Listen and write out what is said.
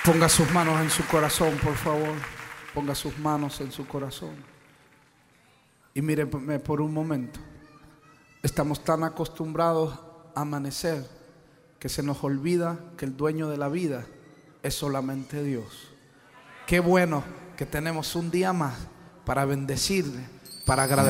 Ponga sus manos en su corazón, por favor. Ponga sus manos en su corazón. Y míreme por un momento. Estamos tan acostumbrados a amanecer que se nos olvida que el dueño de la vida es solamente Dios. Qué bueno que tenemos un día más para bendecirle, para agradecerle.